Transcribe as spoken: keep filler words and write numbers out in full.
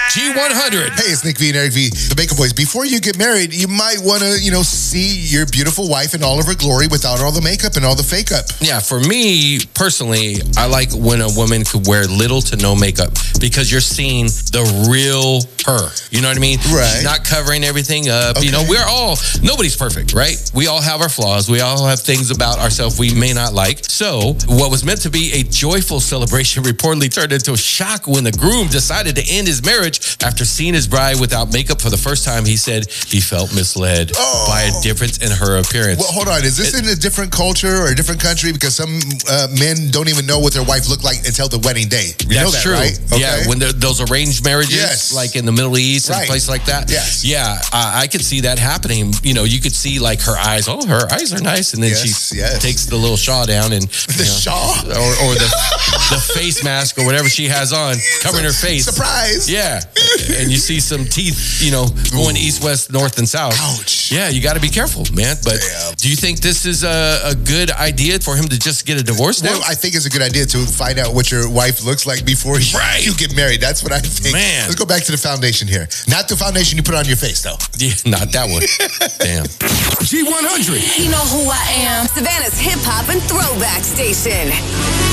G one hundred. Hey, it's Nick V and Eric V, the Makeup Boys. Before you get married, you might want to, you know, see your beautiful wife in all of her glory without all the makeup and all the fake up. Yeah, for me, personally, I like when a woman could wear little to no makeup because you're seeing the real her. You know what I mean? Right. She's not covering everything up. Okay. You know, we're all, nobody's perfect, right? We all have our flaws. We all have things about ourselves we may not like. So, what was meant to be a joyful celebration reportedly turned into a shock when the groom decided to end his marriage after seeing his bride without makeup for the first time. He said he felt misled oh. by a difference in her appearance. Well, hold on. Is this it, in a different culture or a different country? Because some uh, men don't even know what their wife looked like until the wedding day. You That's know that, true. right? Okay. Yeah, when those arranged marriages, yes. like in the Middle East and right. places like that. Yes. Yeah, I, I could see that happening. You know, you could see like her eyes. Oh, her eyes are nice, and then yes, she yes. takes the little shawl down and the you know, shawl or, or the the face mask or whatever she has on, covering her face. Surprise! Yeah, and you see some teeth, you know, going Ooh. east, west, north, and south. Ouch! Yeah, you got to be careful, man. But Damn. do you think this is a, a good idea for him to just get a divorce now? Well, I think it's a good idea to find out what your wife looks like before right. you get married. That's what I think. Man, let's go back to the foundation here. Not the foundation you put on your face, though. Yeah, not that one. Damn. G one hundred. You know who I am. Savannah's hip hop and throwback station.